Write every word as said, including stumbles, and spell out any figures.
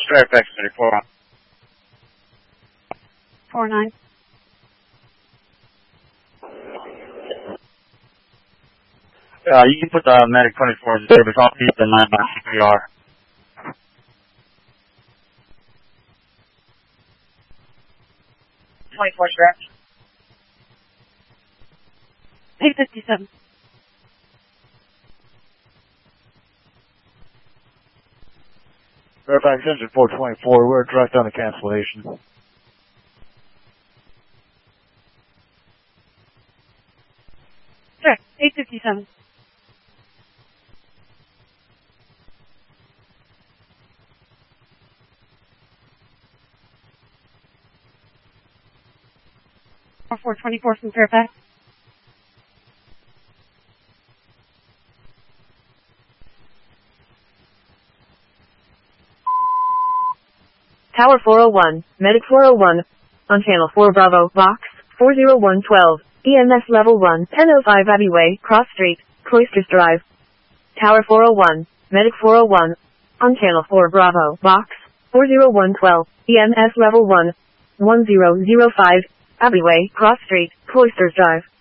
Fairfax thirty-four. four nine. Uh, you can put the medic twenty-four in service off the line by C P R. twenty-four strapped. eight fifty-seven. Fairfax engine four twenty-four, we're direct on the cancellation. Sure, eight fifty-seven. four twenty-four from Fairfax. Tower four oh one, Medic four oh one, on Channel four Bravo, Box four oh one twelve, E M S Level one, ten oh five Abbey Way, Cross Street, Cloisters Drive. Tower four oh one, Medic four oh one, on Channel four Bravo, Box four oh one twelve, E M S Level one, ten oh five, Abbey Way, Cross Street, Cloisters Drive.